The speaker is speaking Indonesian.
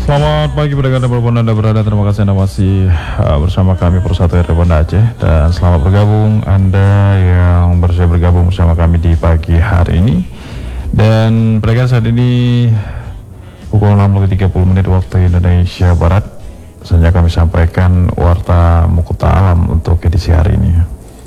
Selamat pagi pendengar dimanapun Anda berada. Terima kasih Anda masih bersama kami Persatu RT Banda Aceh. Dan selamat bergabung Anda yang bergabung bersama kami di pagi hari ini. Dan pendengar saat ini pukul 6.30 waktu Indonesia Barat. Saja kami sampaikan Warta Mukuta Alam untuk edisi hari ini.